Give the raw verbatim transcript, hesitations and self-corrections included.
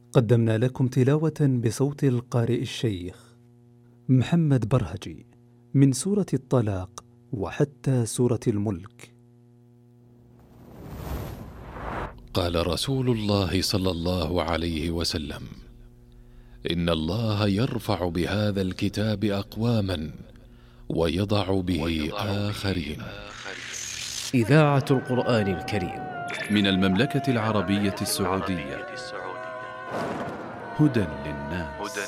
قدمنا لكم تلاوة بصوت القارئ الشيخ محمد برهجي من سورة الطلاق وحتى سورة الملك. قال رسول الله صلى الله عليه وسلم: إن الله يرفع بهذا الكتاب أقواما ويضع به آخرين. إذاعة القرآن الكريم من المملكة العربية السعودية. هدى للناس.